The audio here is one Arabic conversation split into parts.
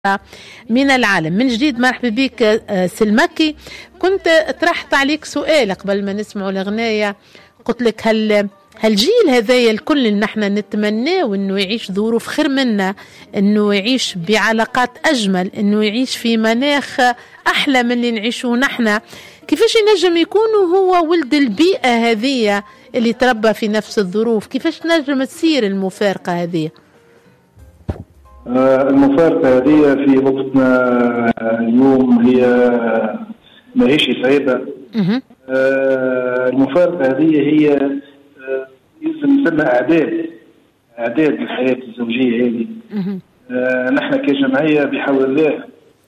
من العالم. من جديد مرحبا بك سلمكي. كنت طرحت عليك سؤال قبل ما نسمعوا الأغنية، قلت لك هالجيل هذايا الكل اللي نحن نتمناه انه يعيش ظروف خير منا، انه يعيش بعلاقات اجمل، انه يعيش في مناخ احلى من اللي نعيشه نحن، كيفاش ينجم يكون هو ولد البيئة هذه اللي تربى في نفس الظروف؟ كيفاش تنجم تصير المفارقة هذه؟ المفارقة هذه في وقتنا اليوم هي ماهيش صعيبة. المفارقة هذه هي يلزم نسمى أعداد الحياة الزوجية هذه. نحن كجمعية بحول الله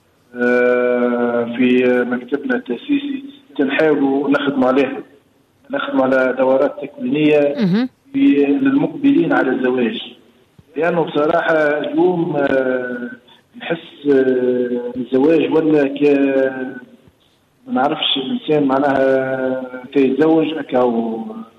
في مكتبنا التأسيسي تنحاول نخدم على دورات تكوينية للمقبلين على الزواج، لأنه بصراحة اليوم نحس الزواج ولا ما نعرفش الإنسان معناها كيتزوج أو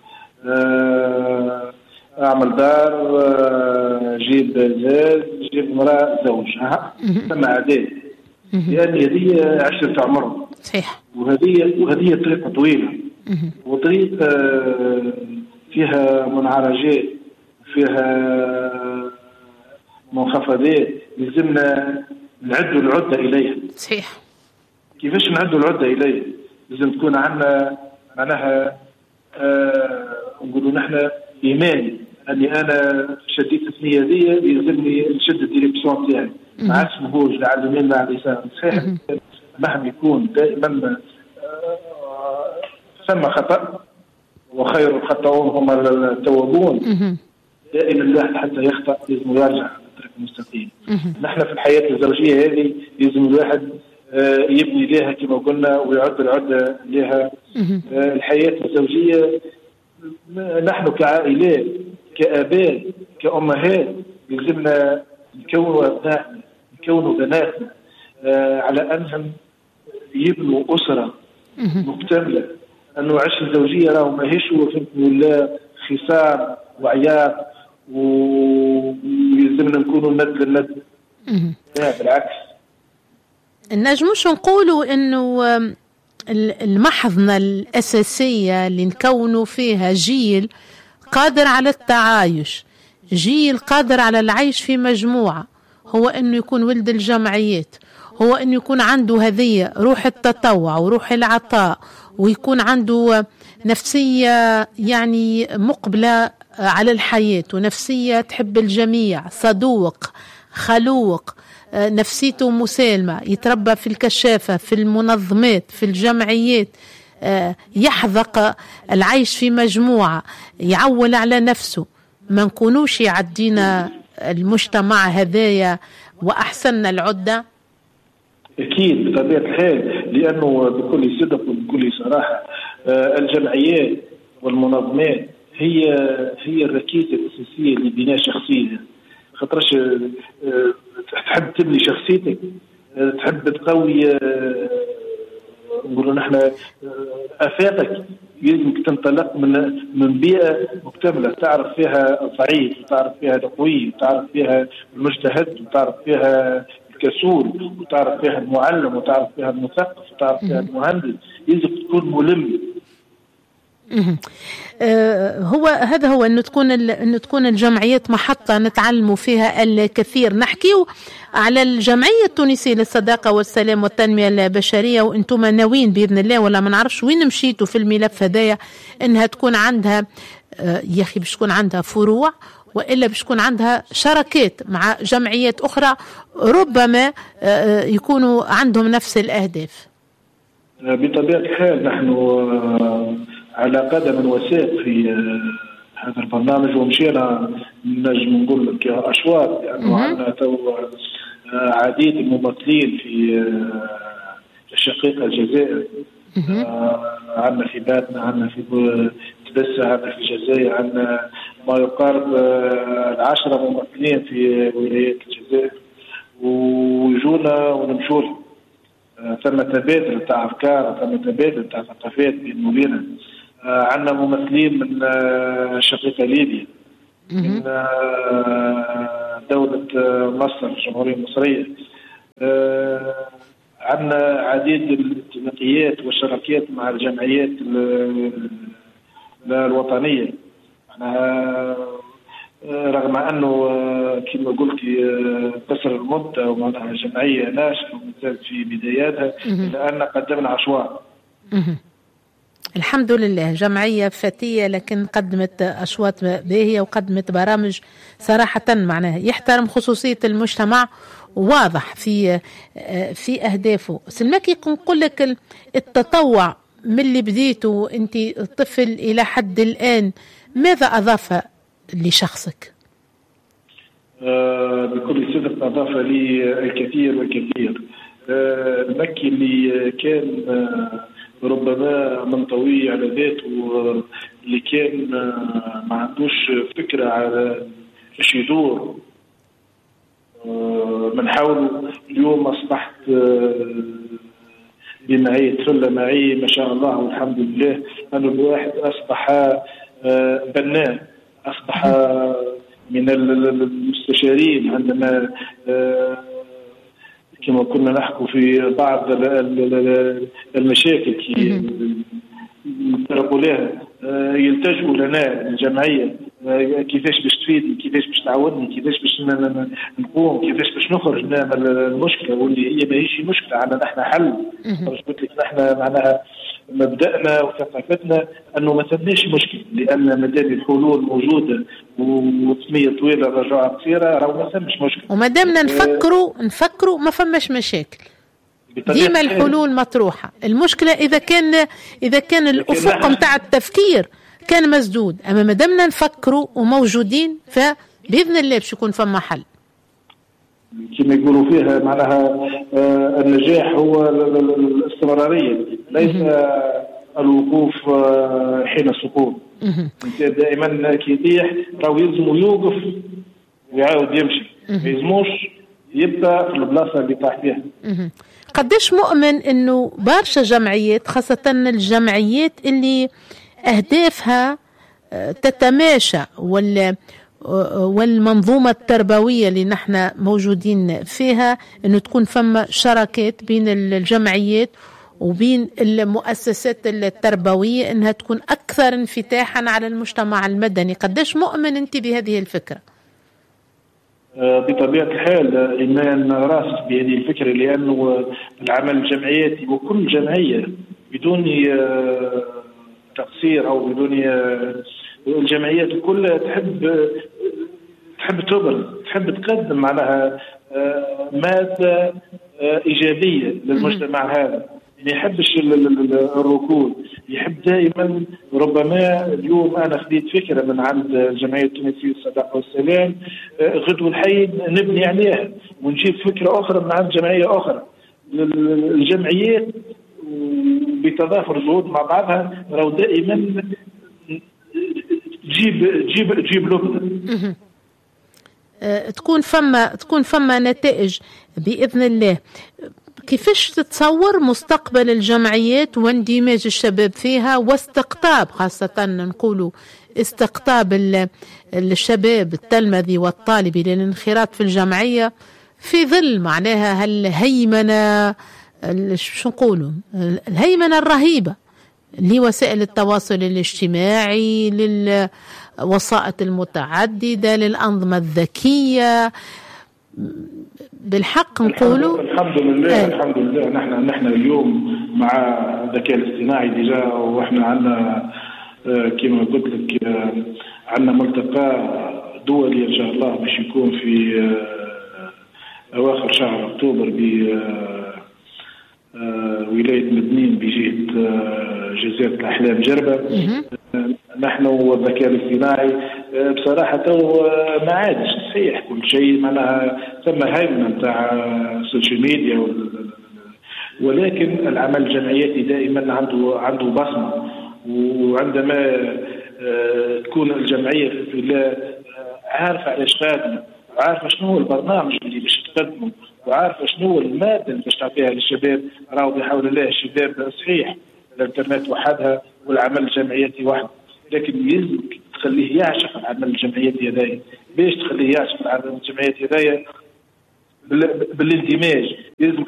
أعمل دار، جيب زاد، جيب امرأة زوج، ثم عادات، لأن هذه عشرة عمر. صحيح. وهذه طريقة طويلة، وطريقة فيها منعرجات، فيها منخفضات، لازمنا نعدوا العدة إليها. صحيح. كيفاش نعدوا العدة إليها؟ لازم تكون عندنا معناها نقولوا نحن إيمان أني أنا شديت الثنية دي، يلزمني نشد الديريكسيون تاعي، ما عادش نقول لعل اليمين مع اللسان. صحيح مهما يكون دائما ثم خطأ، وخير الخطأون هم التوابون. دائما الواحد حتى يخطأ لازم يرجع للطريق المستقيم. نحن في الحياة الزوجية هذه لازم الواحد يبني لها كما قلنا ويعد العدة لها. الحياة الزوجية نحن كعائلات، كآباء، كأمهات، لازمنا نكونوا أبنائنا، نكونوا بناتنا على أنهم يبنوا أسرة مكتملة. أنه عيش الزوجية راهو ماهيش ولا خصام وعياط ويلزمنا نكونوا ند للند. لا بالعكس، نجموش نقولوا إنه المحضنة الأساسية اللي نكونوا فيها جيل قادر على التعايش، جيل قادر على العيش في مجموعة، هو أنه يكون ولد الجمعيات، هو أنه يكون عنده هذه روح التطوع وروح العطاء، ويكون عنده نفسية يعني مقبلة على الحياة، ونفسية تحب الجميع، صدوق خلوق، نفسيته مسالمة، يتربى في الكشافة، في المنظمات، في الجمعيات، يحذق العيش في مجموعة، يعول على نفسه. ما نكونوش يعدينا المجتمع هذايا وأحسن العدة. أكيد بطبيعة الحال، لأنه بكل صدق وبكل صراحة الجمعيات والمنظمات هي الركيزة الأساسية لبناء شخصية. خاطرش تحب تبني شخصيتك، تحب تقوي نقولوا نحن آفاقك، يلزمك تنطلق من بيئة مكتملة، تعرف فيها الضعيف، وتعرف فيها القوي، وتعرف فيها المجتهد، وتعرف فيها الكسول، وتعرف فيها المعلم، وتعرف فيها المثقف، وتعرف فيها المهندس. يلزم تكون ملم. هذا هو انه تكون الجمعيات محطة نتعلموا فيها الكثير. نحكيو على الجمعية التونسية للصداقة والسلام والتنمية البشرية، وانتم ناويين بإذن الله، ولا ما نعرفش وين مشيتوا في الملف هذايا، انها تكون عندها يا اخي باش تكون عندها فروع، وإلا باش تكون عندها شراكات مع جمعيات أخرى ربما يكونوا عندهم نفس الأهداف. بطبيعة الحال نحن على قدم وساق في هذا البرنامج، ومشينا نجم نقول لك أشواط، لأنه عندنا تو عديد الممثلين في الشقيقة الجزائر. عندنا في باتنا، عندنا في تبسة، عندنا في الجزائر، عندنا ما يقارب 10 ممثلين في ولايات الجزائر، ويجونا ونمشوا. ثم تبادل تاع أفكار، ثم تبادل تاع ثقافات بين وبيننا. عندنا ممثلين من الشقيقة ليبيا، من دولة مصر، الجمهورية المصرية، عندنا عديد الاتفاقيات والشراكات مع الجمعيات الوطنية. رغم أنه كما قلت قصر المدة ومعناها جمعية ناشئة ومازالت في بداياتها، إلا أن قدمنا أشواط. الحمد لله، جمعية فتية لكن قدمت أشواط باهية وقدمت برامج صراحة معناها يحترم خصوصية المجتمع، واضح في أهدافه. سلمكي نقول لك التطوع من اللي بديته أنت طفل إلى حد الآن، ماذا أضاف لشخصك؟ بكل صدق أضاف لي الكثير والكثير. المكي اللي كان ربما منطوي على ذاته، اللي كان ما عندوش فكرة على ايش يدور، بنحاول اليوم أصبحت بمعية فلة معي ما شاء الله والحمد لله، أن الواحد أصبح بناء، أصبح من المستشارين. عندما كما كنا نحكي في بعض المشاكل نتطرقوا لها، يلتجئوا لنا الجمعية، كيفاش باش تفيدني، كيفاش باش تعاونني، كيفاش باش نقوم، كيفاش باش نخرج من المشكلة، واللي هي ماهيش مشكلة عندنا نحن حل. قلت لك نحن معناها مبدأنا وثقافتنا أنه ما ثماش مشكلة، لأن ما دام الحلول موجودة وسمية طويلة رجوعها قصيرة راهو ما ثمش مشكلة. وما دامنا نفكروا ما فماش مشاكل، ديما الحلول مطروحة. المشكلة إذا كان الأفق متاع التفكير كان مسدود، أما ما دامنا نفكروا وموجودين فبإذن الله باش يكون فما حل. كما يقولوا فيها معناها النجاح هو الاستمرارية، ليس الوقوف حين السقوط. دائما كي يطيح راهو يلزم يوقف ويعاود يمشي، ما يلزموش يبقى في البلاصة اللي طاح فيها. قديش مؤمن انه برشا جمعيات، خاصة الجمعيات اللي اهدافها تتماشى والمنظومة التربوية اللي نحن موجودين فيها، انه تكون فما شراكات بين الجمعيات وبين المؤسسات التربوية، انها تكون اكثر انفتاحا على المجتمع المدني. قديش مؤمن انت بهذه الفكرة؟ بطبيعة الحال إيمان راسخ بهذه الفكرة، لأنه العمل الجمعياتي وكل جمعية بدون تقصير أو بدون الجمعيات كلها تحب تبرز، تحب تقدم معناها مادة إيجابية للمجتمع هذا، ما يحبش الركود، يحب دائما. ربما اليوم أنا خديت فكرة من عند الجمعية التونسية الصداقة والسلام، غدوة الحي نبني عليها ونجيب فكرة أخرى من عند جمعية أخرى. الجمعيات بتضافر جهود مع بعضها راهو دائما تجيب لبنة. تكون فما نتائج بإذن الله. كيفاش تتصور مستقبل الجمعيات واندماج الشباب فيها واستقطاب، خاصة نقولوا استقطاب الشباب التلمذي والطالبي للانخراط في الجمعية في ظل معناها هالهيمنة، شو نقولوا، الهيمنة الرهيبة لوسائل التواصل الاجتماعي، للوسائط المتعددة، للأنظمة الذكية. بالحق نقولوا الحمد لله الحمد لله نحن اليوم مع الذكاء الاصطناعي ديجا، واحنا عندنا كما قلت لك عندنا ملتقى دولي ان شاء الله باش يكون في اواخر شهر اكتوبر بولايه مدنين بجهه جزيره الاحلام جربه. نحن والذكاء الاصطناعي بصراحه تو ما عادش صحيح كل شيء، معناها ثم هيمنه نتاع السوشيال ميديا، ولكن العمل الجمعياتي دائما عنده بصمه. وعندما تكون الجمعيه في الله عارفه علاش خادمه، وعارفه شنو هو البرنامج اللي باش تقدمه، وعارفه شنو هو الماده اللي باش تعطيها للشباب. راهو بحول الله الشباب صحيح الانترنت وحدها والعمل الجمعياتي وحده، لكن يلزم تخليه يعشق العمل الجمعياتي هذايا. باش تخليه يعشق العمل الجمعياتي هذايا؟ بالاندماج. لازم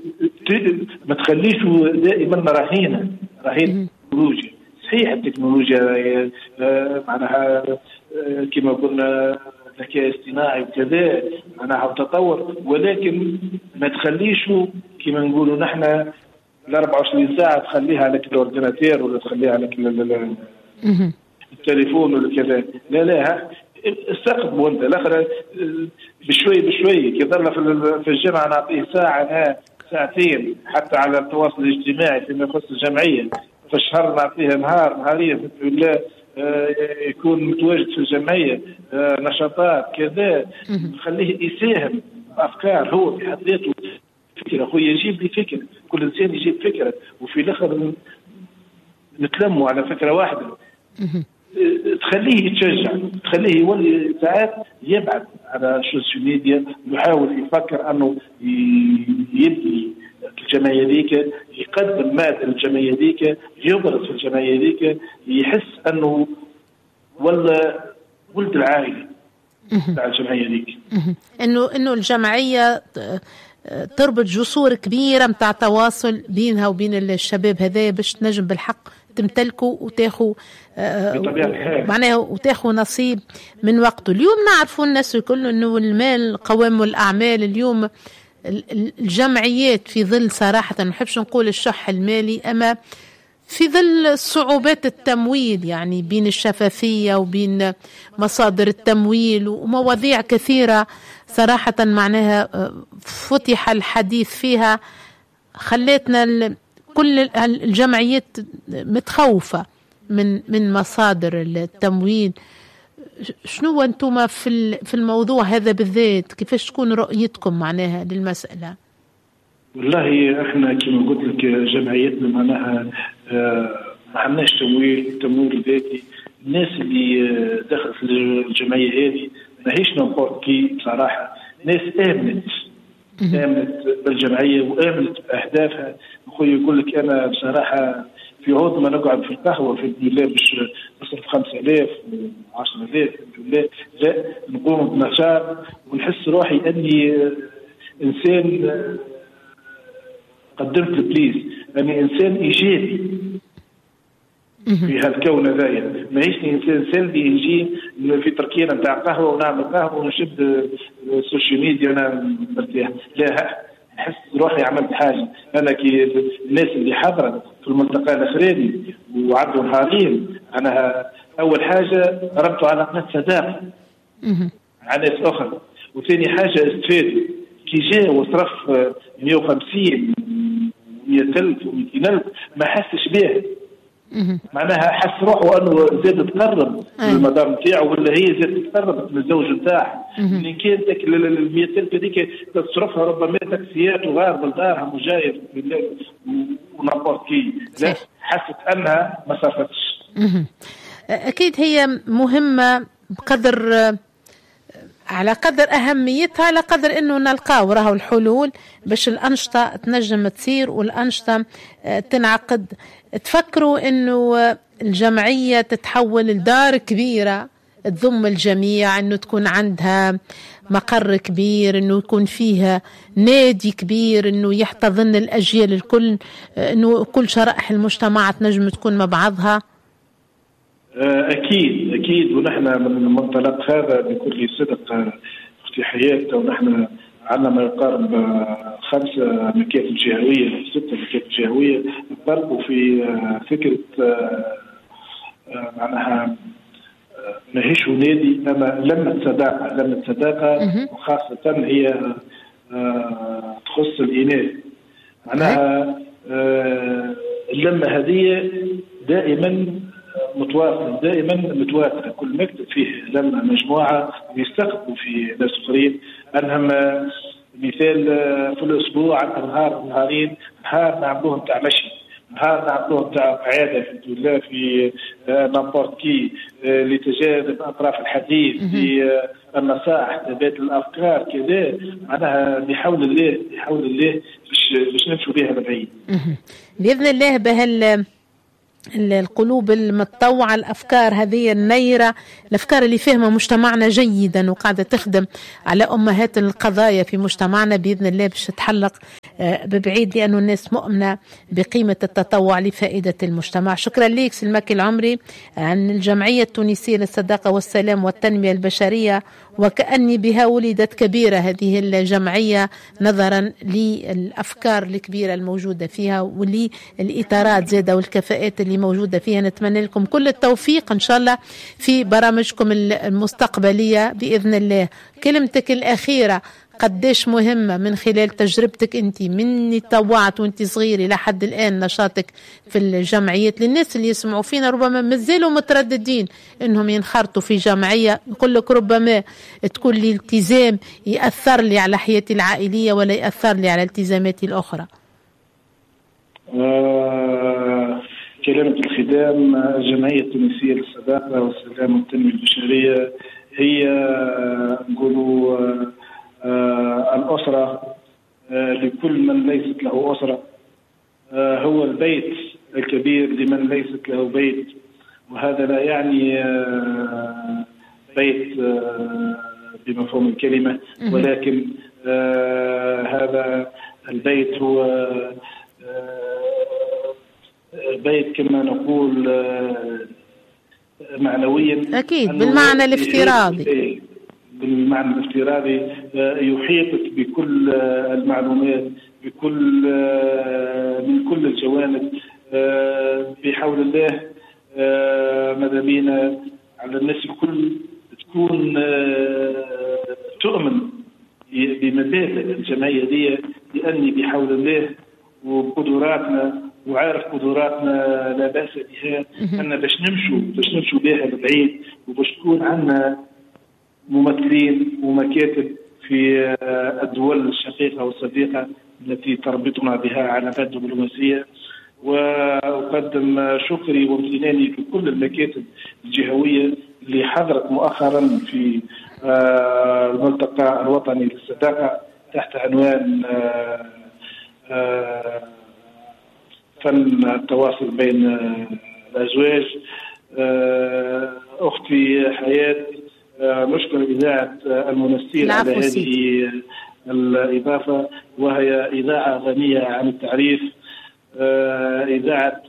ما تخليش دائما رهين التكنولوجيا. صحيح التكنولوجيا معناها كما قلنا الذكاء الاصطناعي وكذا معناها تطور، ولكن ما تخليش كما نقولوا نحن ال 24 ساعه تخليها على الاورديناتير ولا تخليها على التليفون ولا كذا. لا استقبل وانت الاخر بشوي كذا. في الجامعه نعطيه ساعه ساعتين حتى على التواصل الاجتماعي فيما يخص الجمعيه. في الشهر نعطيه نهاريا ولا يكون متواجد في الجمعيه نشاطات كذا، نخليه يساهم بافكار. هو في حد ذاته فكره، خويا يجيب لي فكره، كل انسان يجيب فكره وفي الاخر نتلموا على فكره واحده. تخليه يتشجع، تخليه يولي ساعات يبعد على السوشيال ميديا، يحاول يفكر انه يبني الجمعيه ذيك، يقدم ماده للجمعيه ذيك، يبرز في الجمعيه ذيك، يحس انه ولا ولد العائله تاع الجمعيه ذيك. انه الجمعيه تربط جسور كبيره متاع تواصل بينها وبين الشباب هذايا باش تنجم بالحق تمتلكوا وتاخوا معناها وتاخوا نصيب من وقته. اليوم نعرفوا الناس الكل انه المال قوام الاعمال. اليوم الجمعيات في ظل صراحه ما نحبش نقول الشح المالي، اما في ظل صعوبات التمويل يعني بين الشفافيه وبين مصادر التمويل ومواضيع كثيره صراحه معناها فتح الحديث فيها، خلتنا كل الجمعيات متخوفة من مصادر التمويل. شنو أنتم في الموضوع هذا بالذات؟ كيفاش تكون رؤيتكم معناها للمسألة؟ والله احنا كما قلت لك جمعيتنا معناها ما عندناش تمويل ذاتي. الناس اللي دخلت الجمعية هذه ماهيش نمبورت كي بصراحة، ناس آمنت بالجمعية وآمنت بأهدافها. أخوي يقول لك أنا بصراحة في عوض ما نقعد في القهوة في الله باش نصرف 5000 و10000 لا نقوم بنشاط ونحس روحي أني إنسان قدمت البليز، أني إنسان إيجابي في هالكون هذايا. ماهيشني انسان سلبي يجي في تركينا نتاع قهوه ونعمل قهوه ونشد السوشيال ميديا وانا مرتاح. لا، نحس روحي عملت حاجه. انا كي الناس اللي حضرت في الملتقى الاخراني وعدوا نهارين، انا اول حاجه ربطوا علاقات صداقه مع ناس اخرى، وثاني حاجه استفادوا. كي جاء وصرف 150 100,000 و200,000 ما حسش به، معناها حس روحه انه زاد تقرب من المدار نتاعو، ولا هي زاد تقرب من الزوج نتاعها. اللي كان داك ال 100,000 هذيك تصرفها ربما تاكسيات وغير بالدارهم وجايه ونابورت كي، لا حست انها ما صرفتش. اكيد هي مهمه بقدر على قدر أهميتها، على قدر أنه نلقاو راهو الحلول باش الأنشطة تنجم تصير والأنشطة تنعقد. تفكروا أنه الجمعية تتحول لدار كبيرة تضم الجميع، أنه تكون عندها مقر كبير، أنه يكون فيها نادي كبير، أنه يحتضن الأجيال الكل، أنه كل شرائح المجتمع تنجم تكون مع بعضها؟ أكيد ونحن من المنطلق هذا بكل صدق في حياتنا، ونحن عندنا ما يقارب 5 مكاتب جهوية 6 مكاتب جهوية يضربوا في فكرة معناها ماهيش نادي أما لمة صداقة وخاصة هي تخص الإناث. معناها اللمة هذه دائما متواترة، كل مكتب فيه لما مجموعة ويستقبلوا في ناس أخرين. أنهم مثال في الأسبوع عندنا نهارين، نهار نعملوهم تاع مشي، نهار نعملوهم تاع قعادة في نامبورت كي لتجاذب أطراف الحديث، للنصائح تبادل الأفكار كذا. معناها بحول الله باش نمشوا بها لبعيد بإذن الله. القلوب المتطوعة، الأفكار هذه النيرة، الأفكار اللي فهمها مجتمعنا جيدا وقاعدة تخدم على أمهات القضايا في مجتمعنا بإذن الله باش تحلق ببعيد، لأنه الناس مؤمنة بقيمة التطوع لفائدة المجتمع. شكرا لك سلمكي العمري عن الجمعية التونسية للصداقة والسلام والتنمية البشرية، وكأني بها ولدت كبيرة هذه الجمعية نظرا للأفكار الكبيرة الموجودة فيها وللإطارات زادة والكفاءات اللي موجودة فيها. نتمنى لكم كل التوفيق إن شاء الله في برامجكم المستقبلية بإذن الله. كلمتك الأخيرة قديش مهمة من خلال تجربتك أنت من طوعت وأنت صغيرة لحد الآن نشاطك في الجمعيات، للناس اللي يسمعوا فينا ربما مازالوا مترددين أنهم ينخرطوا في جمعية، نقول لك ربما تكون لي التزام يأثر لي على حياتي العائلية ولا يأثر لي على التزاماتي الأخرى. كلمة الختام، الجمعية التونسية للصداقة والسلام والتنمية البشرية هي نقولوا الأسرة لكل من ليست له أسرة، هو البيت الكبير لمن ليست له بيت، وهذا لا يعني بيت بمفهوم الكلمة، ولكن هذا البيت هو بيت كما نقول معنويا، أكيد بالمعنى الافتراضي، بالمعنى الافتراضي يحيطك بكل المعلومات من كل الجوانب بحول الله. ماذا بينا على الناس الكل تكون تؤمن بمبادئ الجمعية دي، لأني بحول الله وقدراتنا وعارف قدراتنا لا بأس بها، أن باش نمشوا بها لبعيد، وباش تكون عندنا ممثلين ومكاتب في الدول الشقيقة والصديقة التي تربطنا بها علاقات دبلوماسية. وأقدم شكري وامتناني لكل المكاتب الجهوية اللي حضرت مؤخرا في الملتقى الوطني للصداقة تحت عنوان فن التواصل بين الأزواج. أختي حياة، نشكر إذاعة المنستير على هذه الإضافة، وهي إذاعة غنية عن التعريف، إذاعة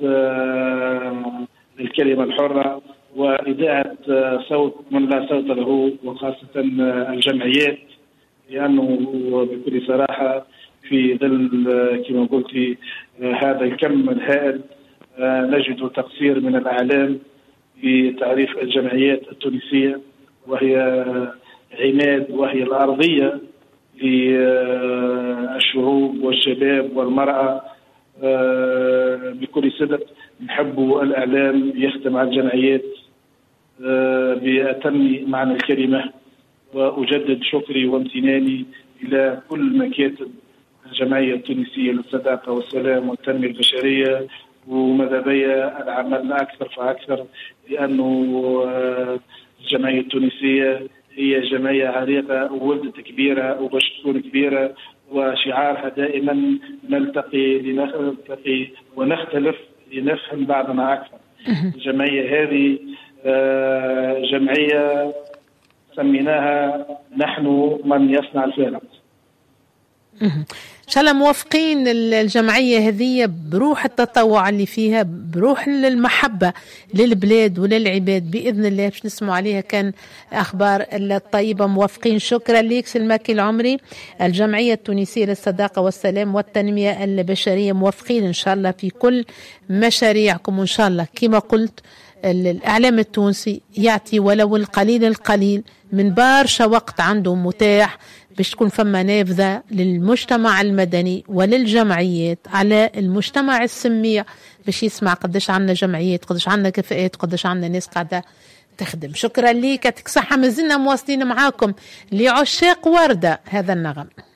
الكلمة الحرة، وإذاعة صوت من لا صوت له، وخاصة الجمعيات، لأنه بكل صراحة في ظل كما قلت هذا الكم الهائل نجد تقصير من الأعلام في تعريف الجمعيات التونسية، وهي عماد وهي الأرضية للشعوب والشباب والمرأة. بكل صدق نحب الإعلام يخدم على الجمعيات بأتم معنى الكلمة، وأجدد شكري وامتناني إلى كل مكاتب الجمعية التونسية للصداقة والسلام والتنمية البشرية، وماذا بيا العمل أكثر فأكثر، لأنه الجمعية التونسية هي جمعية عريقة وولدت كبيرة وباش تكون كبيرة، وشعارها دائما نلتقي ونختلف لنفهم بعضنا أكثر. الجمعية هذه جمعية سميناها نحن من يصنع الفارق. إن شاء الله موافقين الجمعية هذه بروح التطوع اللي فيها، بروح المحبة للبلاد وللعباد بإذن الله، باش نسمع عليها كان أخبار الطيبة. موافقين. شكرا لك سلمكي العمري، الجمعية التونسية للصداقة والسلام والتنمية البشرية. موافقين إن شاء الله في كل مشاريعكم، وإن شاء الله كما قلت الإعلام التونسي يعطي ولو القليل من برشا وقت عنده متاح باش تكون فما نافذة للمجتمع المدني وللجمعيات على المجتمع السمية، باش يسمع قداش عنا جمعيات، قداش عنا كفاءات، قداش عنا ناس قاعدة تخدم. شكرا لك، يعطيك صحة. مازلنا مواصلين معاكم لعشاق وردة هذا النغم.